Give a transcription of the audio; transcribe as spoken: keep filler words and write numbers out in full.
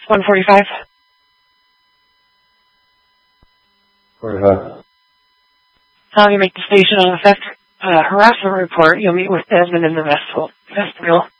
one forty-five. forty-five. Now you make the station on a theft uh, harassment report. You'll meet with Desmond in the vestibule. vestibule.